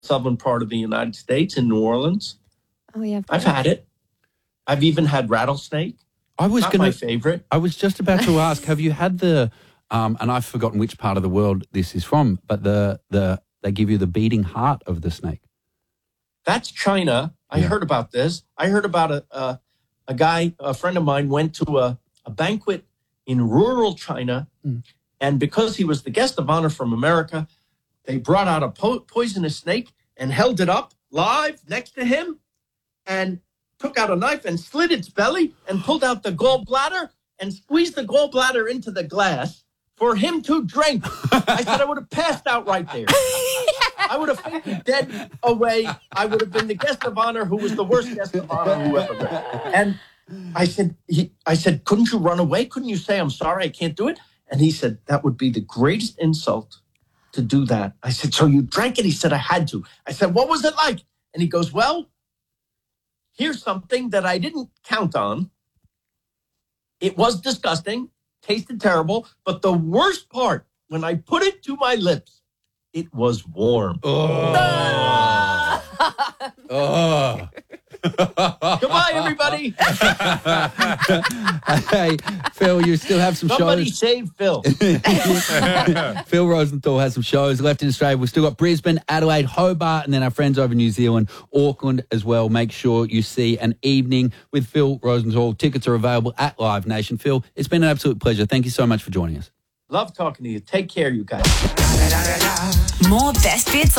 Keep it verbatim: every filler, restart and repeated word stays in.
southern part of the United States in New Orleans. Oh, yeah. I've had it. I've even had rattlesnake. I was Not gonna, my favorite. I was just about to ask, have you had the, um, and I've forgotten which part of the world this is from, but the the they give you the beating heart of the snake. That's China. I Yeah. heard about this. I heard about a a, a guy, a friend of mine, went to a, a banquet in rural China, Mm. and because he was the guest of honor from America, they brought out a po- poisonous snake and held it up live next to him, and took out a knife and slit its belly and pulled out the gallbladder and squeezed the gallbladder into the glass for him to drink. I said I would have passed out right there. I would have fainted dead away. I would have been the guest of honor who was the worst guest of honor who ever lived. And I said, he, I said, couldn't you run away? Couldn't you say, I'm sorry, I can't do it? And he said, that would be the greatest insult to do that. I said, so you drank it? He said, I had to. I said, what was it like? And he goes, well, here's something that I didn't count on. It was disgusting, tasted terrible, but the worst part, when I put it to my lips, it was warm. Oh. oh. Goodbye, everybody. Hey, Phil, you still have some Somebody shows. save Phil. Phil Rosenthal has some shows left in Australia. We've still got Brisbane, Adelaide, Hobart, and then our friends over in New Zealand, Auckland as well. Make sure you see an evening with Phil Rosenthal. Tickets are available at Live Nation. Phil, it's been an absolute pleasure. Thank you so much for joining us. Love talking to you. Take care, you guys. More best bits